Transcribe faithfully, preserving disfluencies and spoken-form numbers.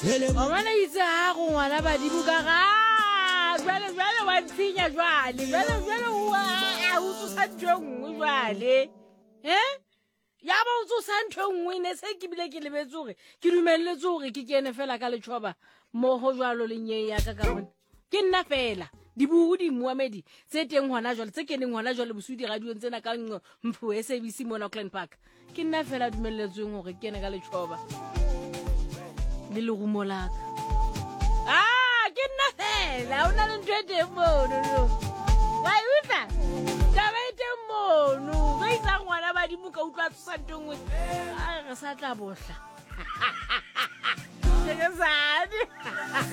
Ngwana itse ha go ngwana ba di buka ga jwale jwale wa tsinya jwale jwale jwale wa o tsosa ntwe jwale eh ya ba o tsosa ntwe ne se ke bile ke lebetse gore ke dumelletse gore ke kene fela ka letshoba mo go jwalo le nye ya ka ka bona ke nna fela di bu di muamedi tse teng hona jwale tse keneng hona jwale bosudi radio tsena ka mpho S A B C mo na Auckland Park ke nna fela dumelletseng gore ke kene ka letshoba le le go molaka ah ke nna fela ona le ntwete mono no wa uta taba ite mono ga itsa ngwana ba di muka utlwa tsa ntongwe a re sa tla bohla ke ga sa